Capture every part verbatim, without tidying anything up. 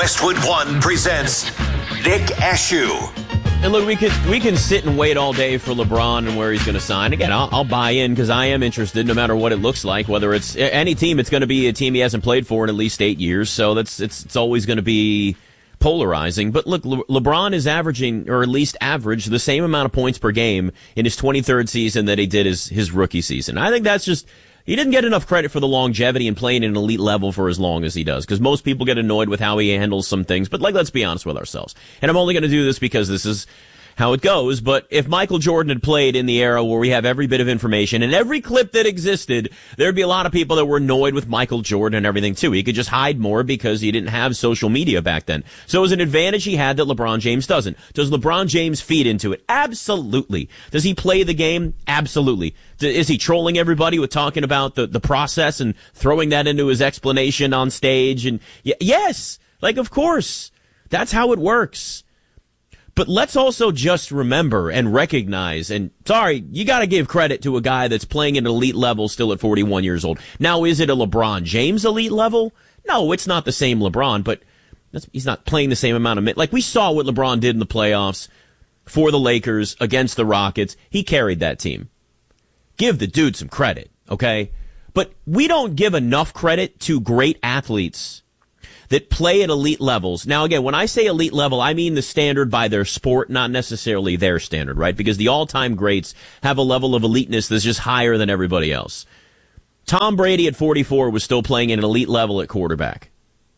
Westwood One presents Nick Ashew. And look, we can we can sit and wait all day for LeBron and where he's going to sign. Again, I'll, I'll buy in because I am interested, no matter what it looks like. Whether it's any team, it's going to be a team he hasn't played for in at least eight years. So that's it's it's always going to be polarizing. But look, Le- LeBron is averaging, or at least averaged, the same amount of points per game in his twenty-third season that he did his his rookie season. I think that's just. He didn't get enough credit for the longevity and playing at an elite level for as long as he does, because most people get annoyed with how he handles some things. But, like, let's be honest with ourselves. And I'm only going to do this because this is how it goes. But if Michael Jordan had played in the era where we have every bit of information and every clip that existed, there'd be a lot of people that were annoyed with Michael Jordan and everything, too. He could just hide more because he didn't have social media back then. So it was an advantage he had that LeBron James doesn't. Does LeBron James feed into it? Absolutely. Does he play the game? Absolutely. Is he trolling everybody with talking about the, the process and throwing that into his explanation on stage? And y- yes, like, of course, that's how it works. But let's also just remember and recognize, and sorry, you got to give credit to a guy that's playing at an elite level still at forty-one years old. Now, is it a LeBron James elite level? No, it's not the same LeBron, but that's, he's not playing the same amount of minutes. Like, we saw what LeBron did in the playoffs for the Lakers against the Rockets. He carried that team. Give the dude some credit, okay? But we don't give enough credit to great athletes that play at elite levels. Now, again, when I say elite level, I mean the standard by their sport, not necessarily their standard, right? Because the all-time greats have a level of eliteness that's just higher than everybody else. Tom Brady at forty-four was still playing at an elite level at quarterback.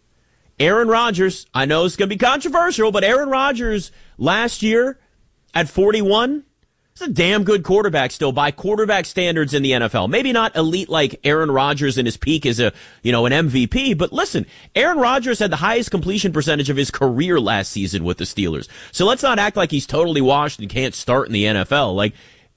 Aaron Rodgers, I know it's going to be controversial, but Aaron Rodgers last year at forty-one, he's a damn good quarterback still by quarterback standards in the N F L. Maybe not elite like Aaron Rodgers in his peak as a, you know, an M V P, but listen, Aaron Rodgers had the highest completion percentage of his career last season with the Steelers. So let's not act like he's totally washed and can't start in the N F L. Like,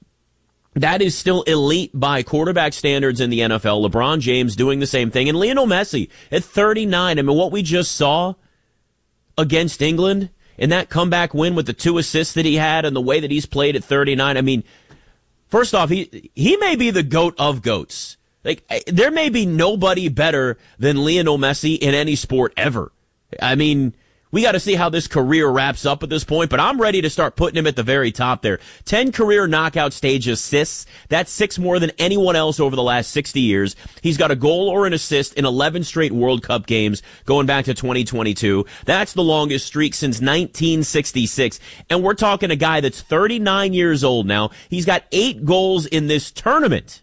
that is still elite by quarterback standards in the N F L. LeBron James doing the same thing. And Lionel Messi at thirty-nine. I mean, what we just saw against England in that comeback win with the two assists that he had and the way that he's played at thirty-nine, I mean, first off, he he may be the GOAT of GOATs. Like, there may be nobody better than Lionel Messi in any sport ever. I mean, we got to see how this career wraps up at this point, but I'm ready to start putting him at the very top there. ten career knockout stage assists. That's six more than anyone else over the last sixty years. He's got a goal or an assist in eleven straight World Cup games going back to twenty twenty-two. That's the longest streak since nineteen sixty-six. And we're talking a guy that's thirty-nine years old now. He's got eight goals in this tournament.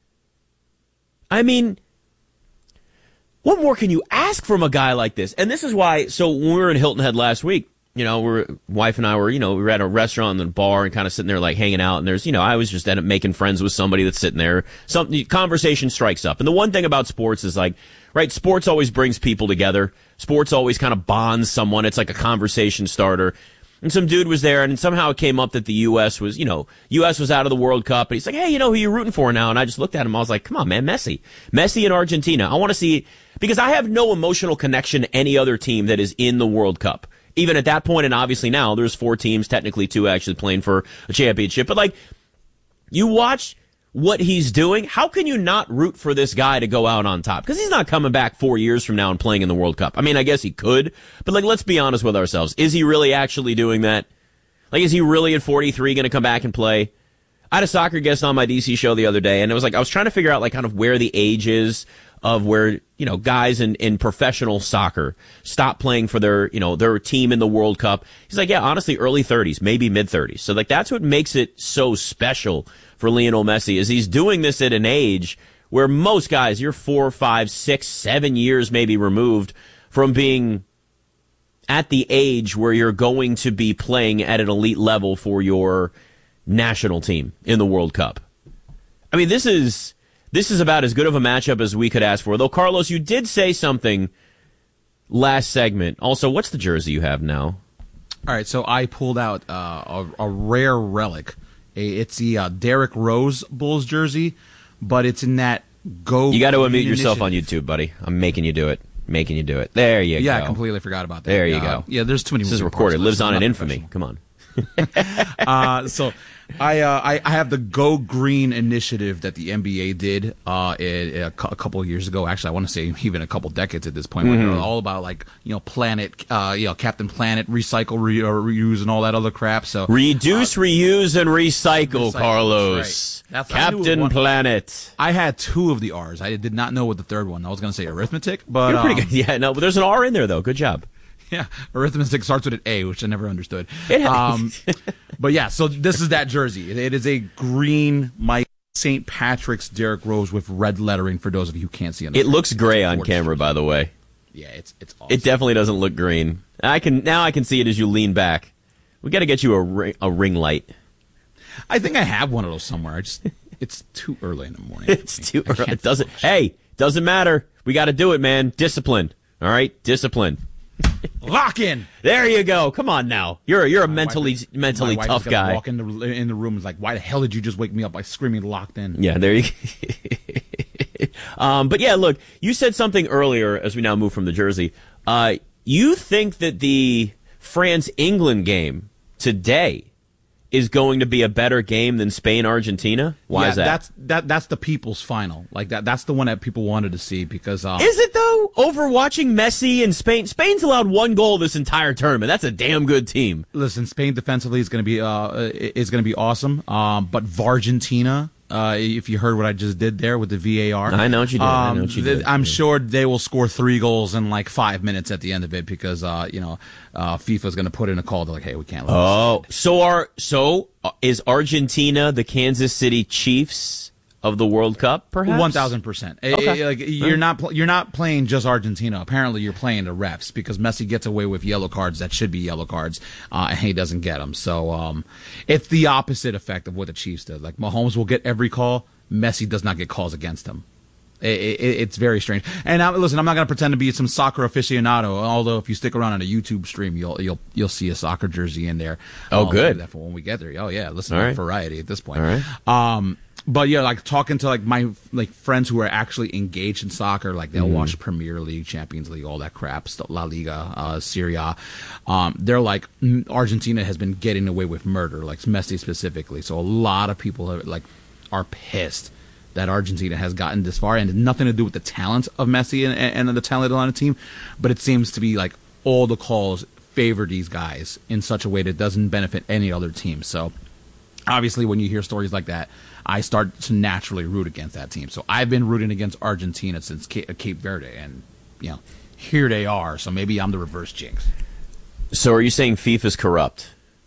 I mean, what more can you ask from a guy like this? And this is why, so when we were in Hilton Head last week, you know, we're, wife and I were, you know, we were at a restaurant and a bar and kind of sitting there like hanging out. And there's, you know, I was just end up making friends with somebody that's sitting there. Some conversation strikes up. And the one thing about sports is like, right, sports always brings people together. Sports always kind of bonds someone. It's like a conversation starter. And some dude was there, and somehow it came up that the U S was, you know, U S was out of the World Cup. And he's like, hey, you know who you rooting for now? And I just looked at him. I was like, come on, man, Messi. Messi in Argentina. I want to see, because I have no emotional connection to any other team that is in the World Cup. Even at that point, and obviously now, there's four teams, technically two actually playing for a championship. But, like, you watch what he's doing, how can you not root for this guy to go out on top? Because he's not coming back four years from now and playing in the World Cup. I mean, I guess he could, but like, let's be honest with ourselves. Is he really actually doing that? Like, is he really at forty-three going to come back and play? I had a soccer guest on my D C show the other day, and it was like, I was trying to figure out like kind of where the age is of where, you know, guys in, in professional soccer stop playing for their, you know, their team in the World Cup. He's like, yeah, honestly, early thirties, maybe mid thirties. So like, that's what makes it so special for Lionel Messi, is he's doing this at an age where most guys, you're four, five, six, seven years maybe removed from being at the age where you're going to be playing at an elite level for your national team in the World Cup. I mean, this is this is about as good of a matchup as we could ask for. Though, Carlos, you did say something last segment. Also, what's the jersey you have now? All right, so I pulled out uh, a, a rare relic. It's the uh, Derrick Rose Bulls jersey, but it's in that go. You got to unmute yourself on YouTube, buddy. I'm making you do it. Making you do it. There you yeah, go. I completely forgot about that. There you uh, go. Yeah, there's too many. This is recorded. Lives on in infamy. Come on. uh, so I, uh, I I have the Go Green initiative that the N B A did uh, a, a couple of years ago. Actually, I want to say even a couple decades at this point. Mm-hmm. Where they're all about like you know Planet, uh, you know Captain Planet, recycle, re- or reuse, and all that other crap. So reduce, uh, reuse, and recycle, recycle Carlos. That's right. That's, Captain I Planet. I had two of the R's. I did not know what the third one. I was going to say arithmetic, but You're pretty um, good. Yeah, no, but there's an R in there though. Good job. Yeah, arithmetic starts with an A, which I never understood. It um, but yeah, so this is that jersey. It is a green Mike Saint Patrick's Derrick Rose with red lettering. For those of you who can't see it, it looks gray on camera, by the way. Yeah, it's it's. Awesome. It definitely doesn't look green. I can now I can see it as you lean back. We got to get you a ring, a ring light. I think I have one of those somewhere. I just it's too early in the morning. It's too early. It doesn't. Hey, doesn't matter. We got to do it, man. Discipline. All right, discipline. Lock in. There you go. Come on now. You're you're a my mentally wife, mentally my tough wife guy. Walk in the in the room is like, why the hell did you just wake me up by screaming locked in? Yeah, there you. um, but yeah, look, you said something earlier as we now move from the jersey. Uh, you think that the France England game today is going to be a better game than Spain Argentina? Why yeah, is that? That's that that's the people's final. Like that that's the one that people wanted to see because um, Is it though? Over watching Messi and Spain, Spain's allowed one goal this entire tournament. That's a damn good team. Listen, Spain defensively is going to be uh is going to be awesome. Um, but Vargentina, uh, if you heard what I just did there with the V A R, I know what you did. Um, I know what you did. I'm yeah. sure they will score three goals in like five minutes at the end of it because uh you know uh FIFA's going to put in a call. They're like, hey, we can't let Oh, so are so uh, is Argentina the Kansas City Chiefs of the World Cup? Perhaps one thousand percent. Okay. Like you're not pl- you're not playing just Argentina. Apparently, you're playing the refs because Messi gets away with yellow cards that should be yellow cards, uh, and he doesn't get them. So um, it's the opposite effect of what the Chiefs did. Like Mahomes will get every call. Messi does not get calls against him. It, it, it's very strange. And I, listen, I'm not going to pretend to be some soccer aficionado. Although if you stick around on a YouTube stream, you'll you'll you'll see a soccer jersey in there. Oh, I'll good. do that for when we get there. Oh yeah, listen, All right. variety at this point. All right. Um, but yeah, like talking to like my like friends who are actually engaged in soccer, like they'll mm-hmm. watch Premier League, Champions League, all that crap, La Liga, uh, Serie A. Um, they're like Argentina has been getting away with murder, like Messi specifically. So a lot of people are like are pissed that Argentina has gotten this far, and it's nothing to do with the talent of Messi and, and the talent on the team, but it seems to be like all the calls favor these guys in such a way that doesn't benefit any other team. So obviously when you hear stories like that, I start to naturally root against that team. So I've been rooting against Argentina since Cape Verde, and you know, here they are. So maybe I'm the reverse jinx. So are you saying FIFA's corrupt?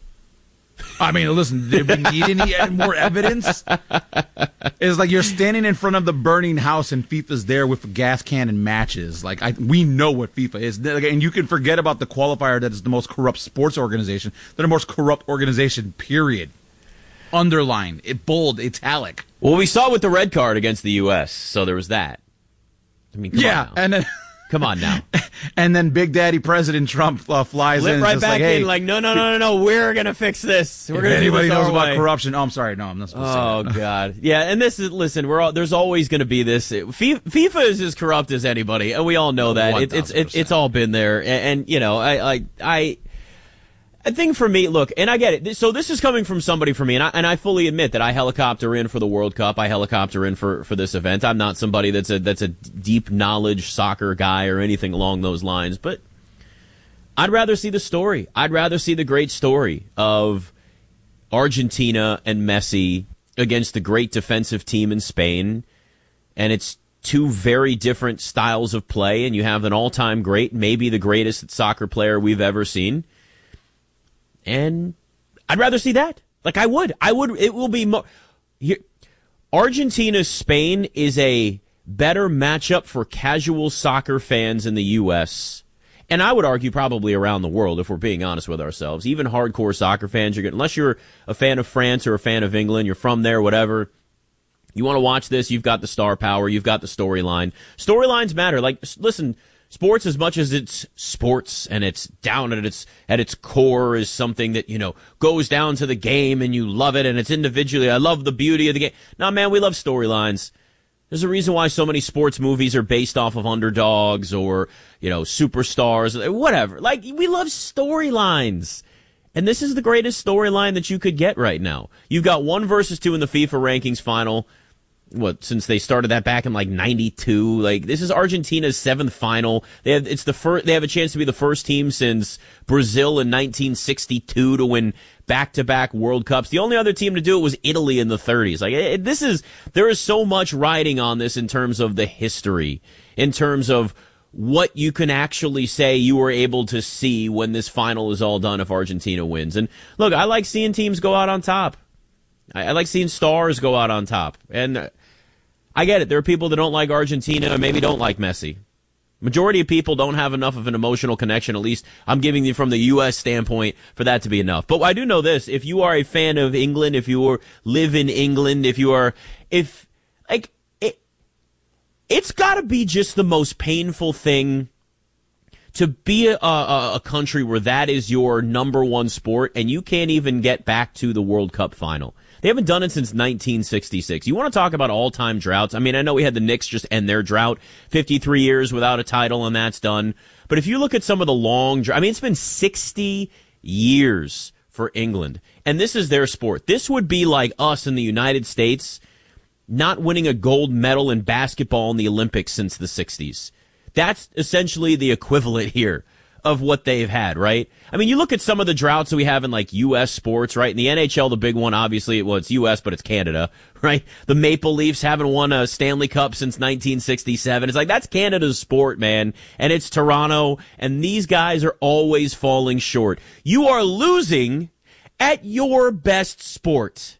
I mean, listen, did we need any more evidence? It's like you're standing in front of the burning house and FIFA's there with a gas can and matches. Like, I, we know what FIFA is. And you can forget about the qualifier that is the most corrupt sports organization. They're the most corrupt organization, period. Underline, it bold, italic. Well, we saw with the red card against the U S, so there was that. I mean, come yeah, on now. and then... Come on now. And then Big Daddy President Trump uh, flies Flip in. right just back like, hey, in like, no, no, no, no, no, we're going to fix this. We're if going to anybody do this knows our about way. corruption. Oh, I'm sorry. No, I'm not supposed Oh, to say that. God. Yeah, and this is, listen, we're all, there's always going to be this. FIFA is as corrupt as anybody, and we all know that. It, it's it, it's all been there. And, and you know, I, I, I, I think for me, look, and I get it. So this is coming from somebody for me, and I, and I fully admit that I helicopter in for the World Cup. I helicopter in for, for this event. I'm not somebody that's a that's a deep knowledge soccer guy or anything along those lines, but I'd rather see the story. I'd rather see the great story of Argentina and Messi against the great defensive team in Spain, and it's two very different styles of play, and you have an all-time great, maybe the greatest soccer player we've ever seen. And I'd rather see that. Like, I would. I would. It will be more. Argentina-Spain is a better matchup for casual soccer fans in the U S, and I would argue probably around the world, if we're being honest with ourselves. Even hardcore soccer fans, you're getting, unless you're a fan of France or a fan of England, you're from there, whatever. You want to watch this, you've got the star power, you've got the storyline. Storylines matter. Like, listen, sports, as much as it's sports and it's down at its at its core, is something that, you know, goes down to the game and you love it and it's individually. I love the beauty of the game. No, man, we love storylines. There's a reason why so many sports movies are based off of underdogs or, you know, superstars, whatever. Like, we love storylines. And this is the greatest storyline that you could get right now. You've got one versus two in the FIFA rankings final. What, since they started that back in like ninety-two, like this is Argentina's seventh final. They have, it's the first, they have a chance to be the first team since Brazil in nineteen sixty-two to win back-to-back World Cups. The only other team to do it was Italy in the thirties. Like it, this is, there is so much riding on this in terms of the history, in terms of what you can actually say you were able to see when this final is all done if Argentina wins. And look, I like seeing teams go out on top. I, I like seeing stars go out on top. And I get it. There are people that don't like Argentina and maybe don't like Messi. Majority of people don't have enough of an emotional connection, at least I'm giving you from the U S standpoint, for that to be enough. But I do know this. If you are a fan of England, if you are, live in England, if you are, if, like, it's got to be just the most painful thing to be a, a, a country where that is your number one sport and you can't even get back to the World Cup final. They haven't done it since nineteen sixty-six. You want to talk about all-time droughts? I mean, I know we had the Knicks just end their drought, fifty-three years without a title, and that's done. But if you look at some of the long droughts, I mean, it's been sixty years for England, and this is their sport. This would be like us in the United States not winning a gold medal in basketball in the Olympics since the sixties. That's essentially the equivalent here of what they've had, right? I mean, you look at some of the droughts that we have in, like, U S sports, right? In the N H L, the big one, obviously, well, it's U S, but it's Canada, right? The Maple Leafs haven't won a Stanley Cup since nineteen sixty-seven. It's like, that's Canada's sport, man. And it's Toronto, and these guys are always falling short. You are losing at your best sport.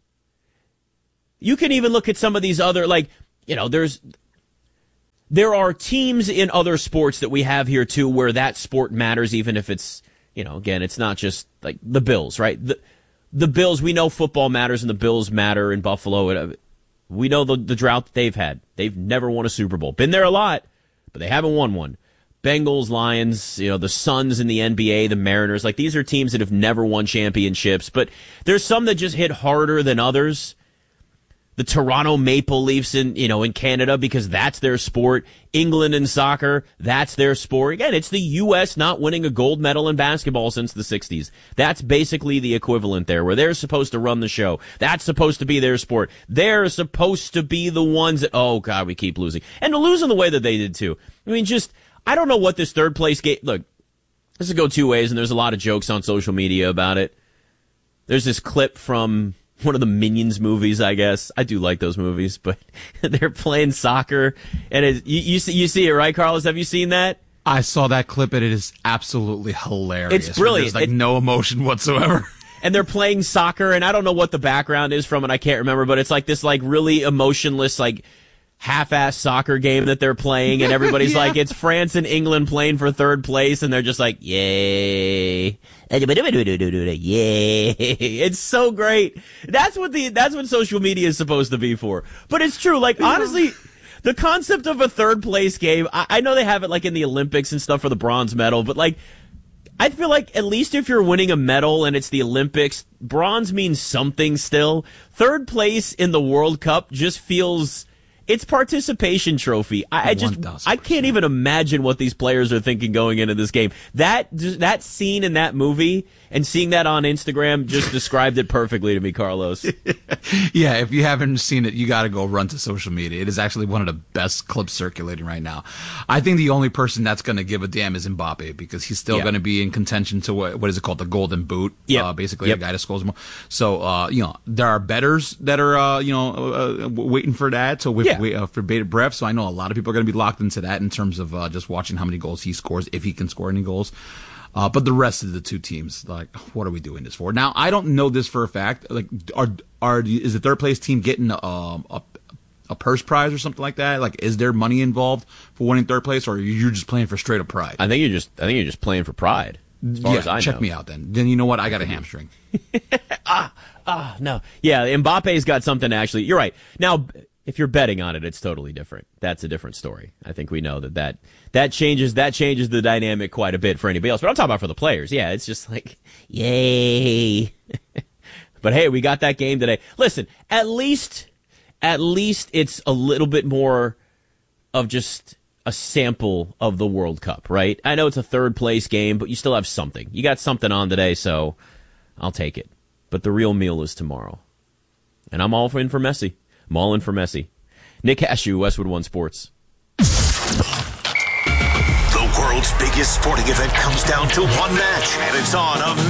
You can even look at some of these other, like, you know, there's, there are teams in other sports that we have here too where that sport matters, even if it's, you know, again, it's not just like the Bills, right? The, the Bills, we know football matters and the Bills matter in Buffalo. We know the, the drought that they've had. They've never won a Super Bowl. Been there a lot, but they haven't won one. Bengals, Lions, you know, the Suns in the N B A, the Mariners, like these are teams that have never won championships, but there's some that just hit harder than others. The Toronto Maple Leafs in, you know, in Canada, because that's their sport. England in soccer, that's their sport. Again, it's the U S not winning a gold medal in basketball since the sixties. That's basically the equivalent there, where they're supposed to run the show. That's supposed to be their sport. They're supposed to be the ones that, oh God, we keep losing. And to lose in the way that they did too. I mean, just, I don't know what this third place game, look, this would go two ways, and there's a lot of jokes on social media about it. There's this clip from one of the Minions movies, I guess. I do like those movies, but they're playing soccer, and it, you, you see you see it, right, Carlos? Have you seen that? I saw that clip, and it is absolutely hilarious. It's brilliant. There's like it, no emotion whatsoever. And they're playing soccer, and I don't know what the background is from it. I can't remember, but it's like this like really emotionless, like half-ass soccer game that they're playing, and everybody's yeah. like, it's France and England playing for third place, and they're just like, yay. Yay. It's so great. That's what the, that's what social media is supposed to be for. But it's true. Like, honestly, the concept of a third place game, I, I know they have it like in the Olympics and stuff for the bronze medal, but like, I feel like at least if you're winning a medal and it's the Olympics, bronze means something still. Third place in the World Cup just feels, it's participation trophy. I, I just, I can't even imagine what these players are thinking going into this game. That, that scene in that movie and seeing that on Instagram just described it perfectly to me, Carlos. Yeah, if you haven't seen it, you got to go run to social media. It is actually one of the best clips circulating right now. I think the only person that's going to give a damn is Mbappe, because he's still yeah. going to be in contention to what, what is it called? The Golden Boot. Yeah. Uh, basically, yep. the guy that scores more. So, uh, you know, there are bettors that are, uh, you know, uh, waiting for that. So with, yeah. wait, uh, for bated breath. So I know a lot of people are going to be locked into that in terms of uh, just watching how many goals he scores, if he can score any goals. Uh, but the rest of the two teams, like, what are we doing this for? Now, I don't know this for a fact. Like, are are is the third place team getting um, a a purse prize or something like that? Like, is there money involved for winning third place, or are you just playing for straight up pride? I think you're just I think you're just playing for pride. As far yeah, as I check know. me out then. Then you know what? I got a hamstring. ah, ah, no. Yeah, Mbappe's got something to actually. You're right. Now, if you're betting on it, it's totally different. That's a different story. I think we know that that, that changes that changes the dynamic quite a bit for anybody else. But I'm talking about for the players. Yeah, it's just like, yay. But hey, we got that game today. Listen, at least, at least it's a little bit more of just a sample of the World Cup, right? I know it's a third place game, but you still have something. You got something on today, so I'll take it. But the real meal is tomorrow. And I'm all in for Messi. I'm all in for Messi. Nick Cashew, Westwood One Sports. The world's biggest sporting event comes down to one match, and it's on a